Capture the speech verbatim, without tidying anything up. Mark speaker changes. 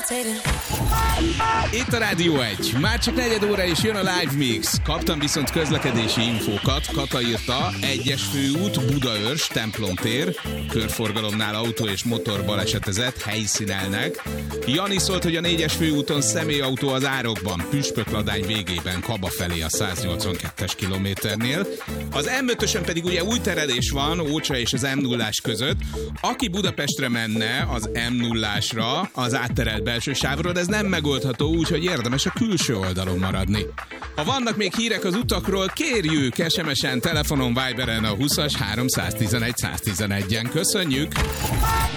Speaker 1: Itt a Rádió egy. Már csak negyed óra és jön a Live Mix. Kaptam viszont közlekedési infókat. Kata írta, egyes főút, Budaörs, Templom tér, körforgalomnál autó és motor balesetezett, helyszínelnek. Jani szólt, hogy a négyes főúton személyautó az árokban, Püspökladány végében, Kaba felé a száznyolcvankettes kilométernél. Az em ötösön pedig ugye új terelés van, Ócsa és az em nullás között. Aki Budapestre menne az em nullásra, az átterelt belső sávról, de ez nem megoldható, úgyhogy érdemes a külső oldalon maradni. Ha vannak még hírek az utakról, kérjük es em es-en, telefonon, Viberen a húszas háromszáztizenegy száztizenegyen. Köszönjük!